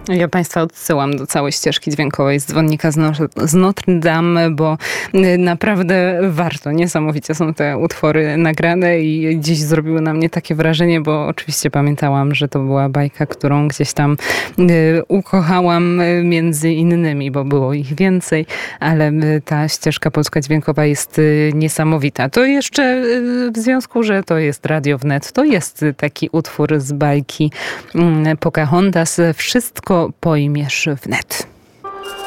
Ja Państwa odsyłam do całej ścieżki dźwiękowej z dzwonnika z Notre Dame, bo naprawdę warto. Niesamowicie są te utwory nagrane i dziś zrobiły na mnie takie wrażenie, bo oczywiście pamiętałam, że to była bajka, którą gdzieś tam ukochałam między innymi, bo było ich więcej, ale ta ścieżka polska dźwiękowa jest niesamowita. To jeszcze w związku, że to jest Radio Wnet, to jest taki utwór z bajki Pocahontas. Wszystko pojmiesz wnet.